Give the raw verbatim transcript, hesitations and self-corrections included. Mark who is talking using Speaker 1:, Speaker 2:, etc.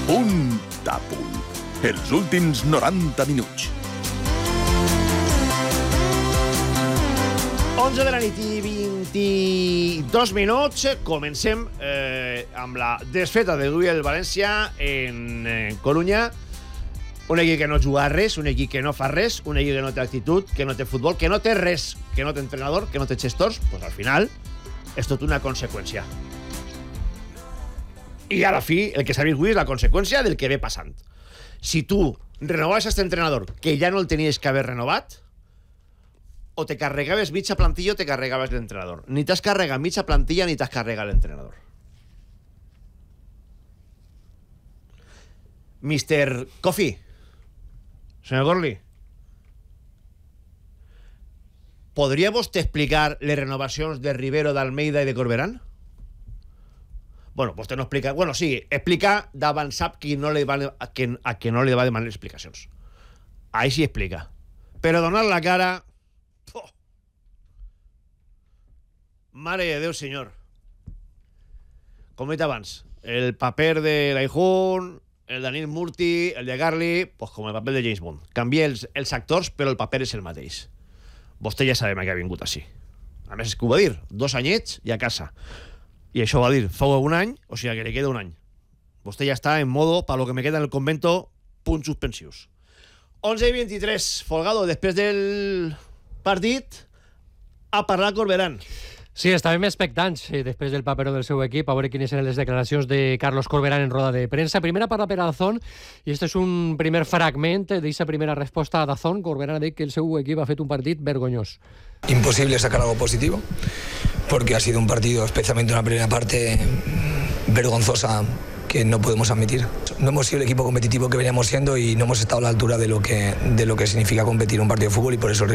Speaker 1: Punt a punt. Els últims noranta minuts.
Speaker 2: onze de la nit i vint-i-dos minuts. Comencem eh, amb la desfeta de Duy el València en eh, Corunya. Un equip que no juga a res, un equip que no fa res, un equip que no té actitud, que no té futbol, que no té res, que no té entrenador, que no té gestors. Pues al final és tot una conseqüència. I a la fi, el que s'ha vist avui és la conseqüència del que ve passant. Si tu renovaves aquest entrenador, que ja no el tenies que haver renovat, o te carregaves mitja plantilla o te carregaves l'entrenador. Ni t'has carregat mitja plantilla ni t'has carregat l'entrenador. mister Coffee, senyor Gorli, podria vostè explicar les renovacions de Rivero, d'Almeida i de Corberán? Bueno, vostè no explica... Bueno, sí, explica davant sap qui no li va, a, qui, a qui no li va demanar explicacions. Ahí sí explica. Però donar la cara... Oh. Mare de Déu, senyor. Com he dit abans, el paper de l'Aijun, el Daniel Murti, el de Garli, pues com el paper de James Bond. Canvia els, els actors, però el paper és el mateix. Vostè ja sabem que ha vingut així. A més, és que ho va dir, dos anyets i a casa. I això va dir fa un any, o sigui que li queda un any. Vostè ja està en modo, para lo que me queda en el convento, punts suspensius. onze i vint-i-tres, Folgado, després del partit, a parlar Corberán.
Speaker 3: Sí, estàvem expectants eh, després del paperó del seu equip a veure quines eren les declaracions de Carlos Corberán en roda de premsa. Primera parla per a Dazón, i este és un primer fragment d'aquesta primera resposta a Dazón. Corberán ha dit que el seu equip ha fet un partit vergonyós.
Speaker 4: Imposible sacar algo positivo, porque ha sido un partido, especialmente una primera parte, vergonzosa, que no podemos admitir. No hemos sido el equipo competitivo que veníamos siendo y no hemos estado a la altura de lo que, de lo que significa competir un partido de fútbol, y por eso